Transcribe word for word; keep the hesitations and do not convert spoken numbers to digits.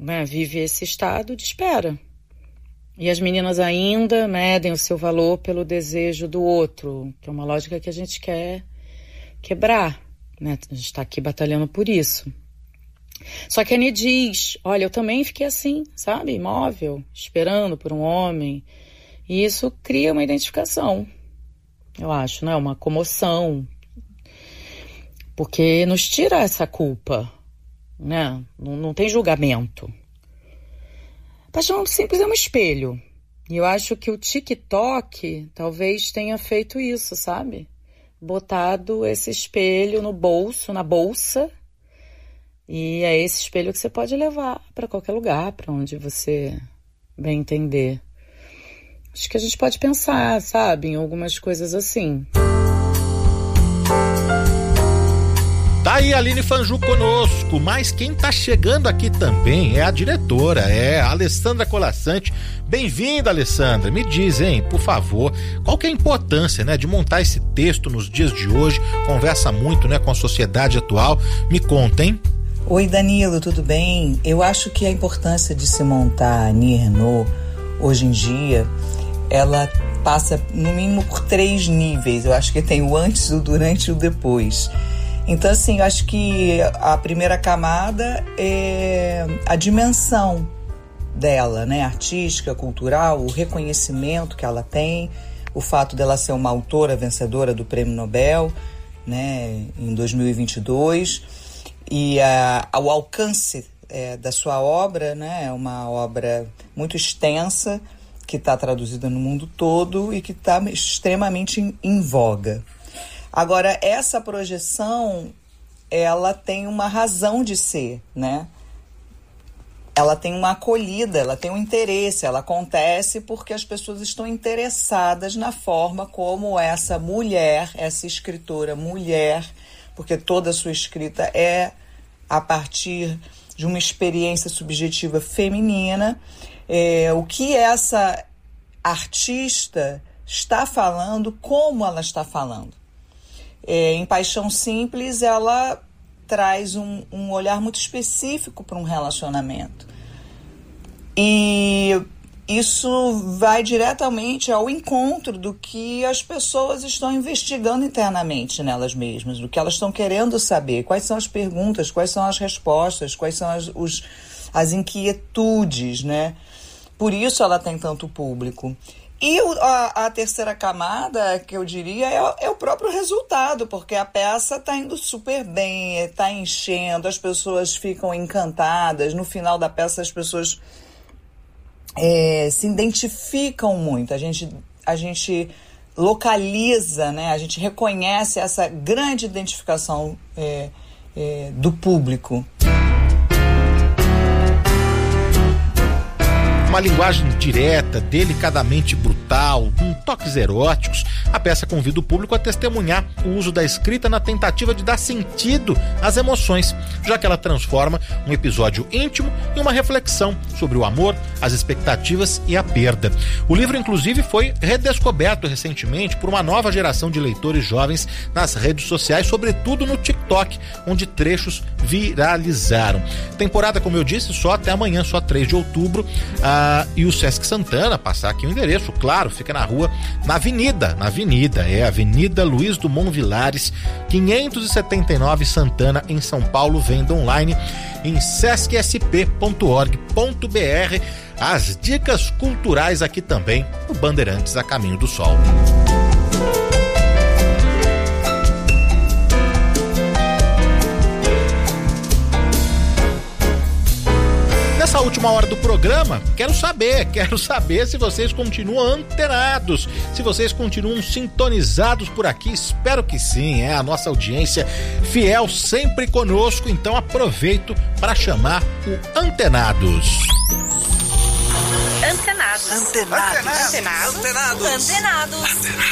né, vive esse estado de espera. E as meninas ainda medem o seu valor pelo desejo do outro, que é uma lógica que a gente quer quebrar, né? A gente está aqui batalhando por isso. Só que a Annie diz, olha, eu também fiquei assim, sabe, imóvel, esperando por um homem. E isso cria uma identificação, eu acho, né? Uma comoção. Porque nos tira essa culpa, né? Não, não tem julgamento. Paixão simples é um espelho. E eu acho que o TikTok talvez tenha feito isso, sabe? Botado esse espelho no bolso, na bolsa. E é esse espelho que você pode levar para qualquer lugar, para onde você bem entender. Acho que a gente pode pensar, sabe, em algumas coisas assim. Tá aí a Aline Fanju conosco, mas quem tá chegando aqui também é a diretora, é a Alessandra Colassante. Bem-vinda, Alessandra. Me diz, hein, por favor, qual que é a importância, né, de montar esse texto nos dias de hoje? Conversa muito, né, com a sociedade atual. Me conta, hein? Oi, Danilo, tudo bem? Eu acho que a importância de se montar a Annie Ernaux hoje em dia, ela passa no mínimo por três níveis. Eu acho que tem o antes, o durante e o depois. Então, assim, eu acho que a primeira camada é a dimensão dela, né? Artística, cultural, o reconhecimento que ela tem, o fato dela ser uma autora vencedora do Prêmio Nobel, né, em dois mil e vinte e dois. E a, o alcance é, da sua obra, né, é uma obra muito extensa, que está traduzida no mundo todo e que está extremamente em, em voga. Agora, essa projeção, ela tem uma razão de ser, né? Ela tem uma acolhida, ela tem um interesse, ela acontece porque as pessoas estão interessadas na forma como essa mulher, essa escritora mulher, porque toda a sua escrita é a partir de uma experiência subjetiva feminina, é, o que essa artista está falando, como ela está falando. É, em Paixão Simples, ela traz um, um olhar muito específico para um relacionamento. E isso vai diretamente ao encontro do que as pessoas estão investigando internamente nelas mesmas, do que elas estão querendo saber, quais são as perguntas, quais são as respostas, quais são as, os, as inquietudes, né? Por isso ela tem tanto público. E a, a terceira camada, que eu diria, é, é o próprio resultado, porque a peça está indo super bem, está enchendo, as pessoas ficam encantadas, no final da peça as pessoas é, se identificam muito, a gente, a gente localiza, né? A gente reconhece essa grande identificação é, é, do público. Uma linguagem direta, delicadamente brutal, com toques eróticos, a peça convida o público a testemunhar o uso da escrita na tentativa de dar sentido às emoções, já que ela transforma um episódio íntimo em uma reflexão sobre o amor, as expectativas e a perda. O livro, inclusive, foi redescoberto recentemente por uma nova geração de leitores jovens nas redes sociais, sobretudo no TikTok, onde trechos viralizaram. Temporada, como eu disse, só até amanhã, só três de outubro. Ah, e o Sesc Santana, passar aqui o endereço, claro, fica na rua, na avenida, na avenida, é Avenida Luiz Dumont Vilares, quinhentos e setenta e nove, Santana, em São Paulo. Venda online em sesc s p ponto org ponto b r. As dicas culturais aqui também no Bandeirantes a Caminho do Sol. Nessa última hora do programa, quero saber, quero saber se vocês continuam antenados, se vocês continuam sintonizados por aqui. Espero que sim, é a nossa audiência fiel sempre conosco, então aproveito para chamar o Antenados. Antenados. Antenados. Antenados. Antenados. Antenados.